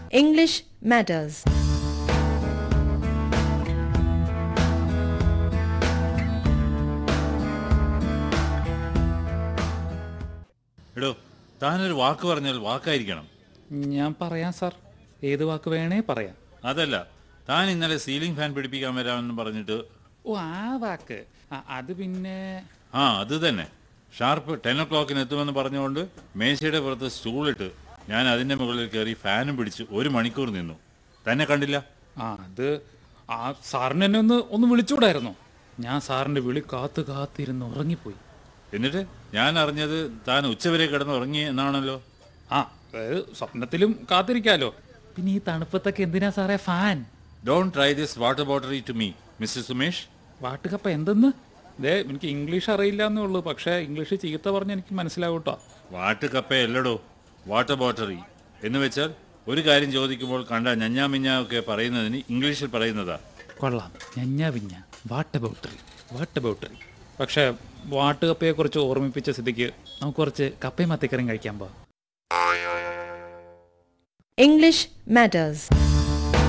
English Matters. എടോ, താനൊരു വാക്ക് പറഞ്ഞാൽ വാക്കായിരിക്കണം. ഞാൻ പറയാം സാർ, ഏത് വാക്ക് വേണേ പറയാം. അതല്ല, താൻ ഇന്നലെ സീലിംഗ് ഫാൻ പിടിപ്പിക്കാൻ വരാമെന്ന് പറഞ്ഞിട്ട്. ഓ, ആ വാക്ക് അത് പിന്നെ അത് തന്നെ. ഷാർപ്പ് 10 o'clock എത്തുമെന്ന് പറഞ്ഞുകൊണ്ട് മേശയുടെ പുറത്ത് സ്റ്റൂളിട്ട് ഞാൻ അതിൻ്റെ മുകളിൽ കയറി ഫാനും പിടിച്ച് 1 മണിക്കൂർ നിന്നു. തന്നെ കണ്ടില്ല. അത് സാറിന് എന്നെ ഒന്ന് വിളിച്ചുകൂടായിരുന്നോ? ഞാൻ സാറിൻ്റെ വിളി കാത്തിരുന്ന് ഉറങ്ങിപ്പോയി. എന്നിട്ട് ഞാൻ അറിഞ്ഞത് താൻ ഉച്ചവരെ കിടന്ന് ഉറങ്ങി എന്നാണല്ലോ. സ്വപ്നത്തിലും കാത്തിരിക്കാലോ. പിന്നെ ഈ തണുപ്പത്തൊക്കെ എന്തിനാ സാറേ fan? Don't try this water ബോട്ടറി to me mister Sumesh. വാട്ടുകപ്പ എന്തെന്ന്? എനിക്ക് ഇംഗ്ലീഷ് അറിയില്ല എന്നേ ഉള്ളൂ, പക്ഷേ ഇംഗ്ലീഷ് ചീത്ത പറഞ്ഞ് എനിക്ക് മനസ്സിലാവും കേട്ടോ. വാട്ടുകപ്പയല്ലടോ, വാട്ടർ ബോട്ടറി എന്ന് വെച്ചാൽ ഒരു കാര്യം ചോദിക്കുമ്പോൾ കണ്ട ഞഞ്ഞാ മിഞ്ഞാ ഒക്കെ പറയുന്നതിന് ഇംഗ്ലീഷിൽ പറയുന്നതാ. കൊള്ളാം, ഞഞ്ഞാ പിഞ്ഞ, വാട്ടർ ബോട്ടറി. പക്ഷേ വാട്ടുകപ്പയെക്കുറിച്ച് ഓർമ്മിപ്പിച്ച സ്ഥിതിക്ക് നമുക്ക് കുറച്ച് കപ്പയും മത്തിക്കറിയും കഴിക്കാൻ പോവാം. English Matters.